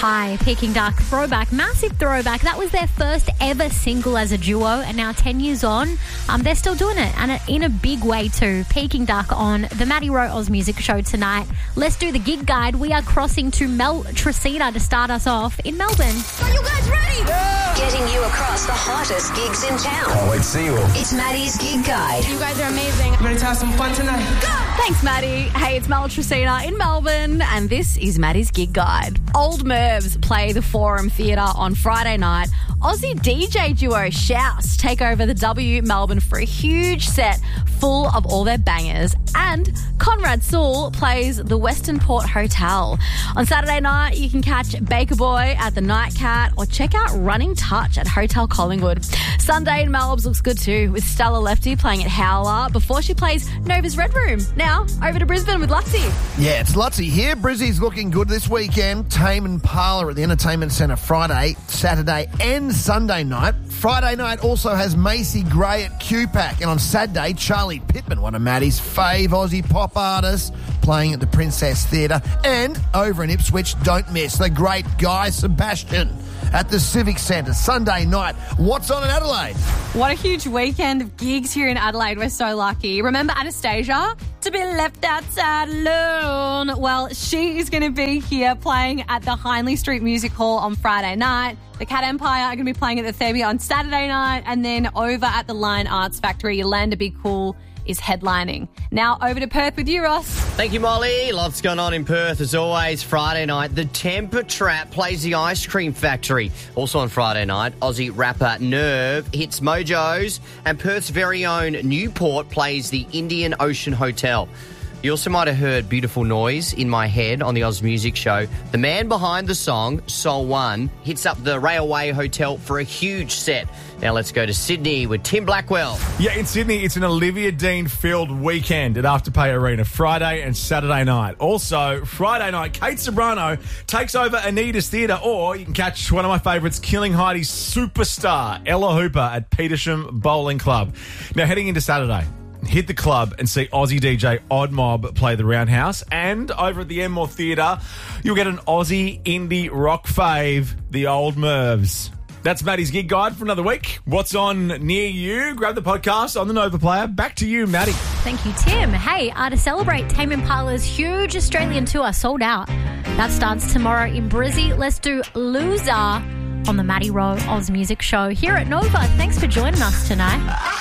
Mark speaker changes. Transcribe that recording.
Speaker 1: High, Peking Duck throwback, massive throwback. That was their first ever single as a duo, and now 10 years on, they're still doing it, and in a big way too. Peking Duck on the Maddie Rowe Oz Music Show tonight. Let's do the gig guide. We are crossing to Mel Tresina to start us off in Melbourne.
Speaker 2: Are you guys ready?
Speaker 3: Yeah.
Speaker 2: Getting you across the hottest gigs in town.
Speaker 3: Can't wait to see you all.
Speaker 2: It's Maddie's Gig Guide.
Speaker 4: You guys are amazing.
Speaker 5: Ready to have some fun tonight?
Speaker 4: Go!
Speaker 6: Thanks, Maddie. Hey, it's Mel Tresina in Melbourne, and this is Maddie's Gig Guide. Old Mervs play the Forum Theatre on Friday night. Aussie DJ duo Shouse take over the W Melbourne for a huge set full of all their bangers. And Conrad Sewell plays the Western Port Hotel. On Saturday night, you can catch Baker Boy at the Nightcat or check out Running Touch at Hotel Collingwood. Sunday in Melbourne looks good too, with Stella Lefty playing at Howler before she plays Nova's Red Room. Now, over to Brisbane with Lutzy.
Speaker 7: Yeah, it's Lutzy here. Brizzy's looking good this weekend. Tame Impala at the Entertainment Centre Friday, Saturday and Sunday night. Friday night also has Macy Gray at QPAC. And on Saturday, Charlie Pittman, one of Maddie's fave Aussie pop artists, playing at the Princess Theatre. And over in Ipswich, don't miss the great Guy Sebastian at the Civic Centre Sunday night. What's on in Adelaide?
Speaker 6: What a huge weekend of gigs here in Adelaide. We're so lucky. Remember Anastasia? To be left outside alone. Well, she is going to be here playing at the Hindley Street Music Hall on Friday night. The Cat Empire are going to be playing at the Thebia on Saturday night. And then over at the Lion Arts Factory, Yolanda Be Cool is headlining. Now over to Perth with you, Ross.
Speaker 8: Thank you, Molly. Lots going on in Perth as always. Friday night, the Temper Trap plays the Ice Cream Factory. Also on Friday night, Aussie rapper Nerve hits Mojo's, and Perth's very own Newport plays the Indian Ocean Hotel. You also might have heard Beautiful Noise in my head on the Oz Music Show. The man behind the song, Soul One, hits up the Railway Hotel for a huge set. Now let's go to Sydney with Tim Blackwell.
Speaker 9: Yeah, in Sydney, it's an Olivia Dean-filled weekend at Afterpay Arena, Friday and Saturday night. Also, Friday night, Kate Sobrano takes over Anita's Theatre, or you can catch one of my favourites, Killing Heidi's superstar, Ella Hooper, at Petersham Bowling Club. Now, heading into Saturday, hit the club and see Aussie DJ Odd Mob play the Roundhouse. And over at the Enmore Theatre, you'll get an Aussie indie rock fave, the Old Mervs. That's Maddie's Gig Guide for another week. What's on near you? Grab the podcast on the Nova Player. Back to you, Maddie.
Speaker 1: Thank you, Tim. Hey, to celebrate Tame Impala's huge Australian tour sold out. That starts tomorrow in Brizzy. Let's do Loser on the Maddie Rowe Oz Music Show here at Nova. Thanks for joining us tonight.